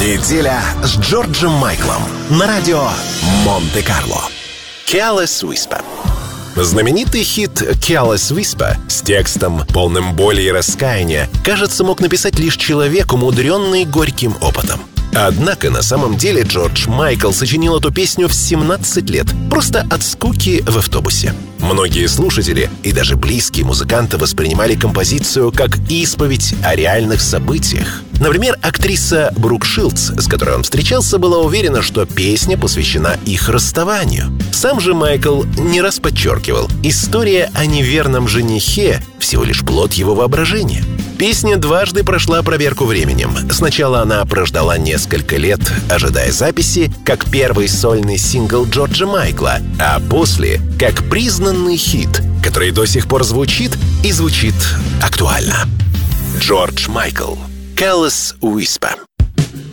Неделя с Джорджем Майклом на радио Монте-Карло. Careless Whisper. Знаменитый хит «Careless Whisper» с текстом, полным боли и раскаяния, кажется, мог написать лишь человек, умудренный горьким опытом. Однако на самом деле Джордж Майкл сочинил эту песню в 17 лет, просто от скуки в автобусе. Многие слушатели и даже близкие музыканты воспринимали композицию как исповедь о реальных событиях. Например, актриса Брук Шилдс, с которой он встречался, была уверена, что песня посвящена их расставанию. Сам же Майкл не раз подчеркивал, история о неверном женихе всего лишь плод его воображения. Песня дважды прошла проверку временем. Сначала она прождала несколько лет, ожидая записи, как первый сольный сингл Джорджа Майкла, а после — как признанный хит, который до сих пор звучит и звучит актуально. Джордж Майкл. Careless Whisper.